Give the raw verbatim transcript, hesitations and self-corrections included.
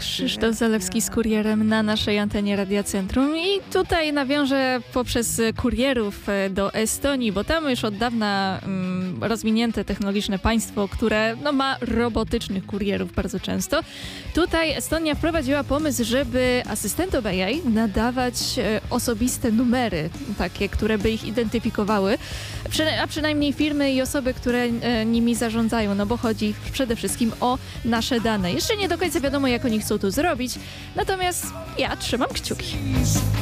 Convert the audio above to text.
Krzysztof Zalewski z kurierem na naszej antenie Radia Centrum i tutaj nawiążę poprzez kurierów do Estonii, bo tam już od dawna mm, rozwinięte technologiczne państwo, które no, ma robotycznych kurierów bardzo często. Tutaj Estonia wprowadziła pomysł, żeby asystentom A I nadawać e, osobiste numery, takie, które by ich identyfikowały, Przy, a przynajmniej firmy i osoby, które e, nimi zarządzają, no bo chodzi przede wszystkim o nasze dane. Jeszcze nie do końca wiadomo, jak oni chcą to zrobić, natomiast ja trzymam kciuki.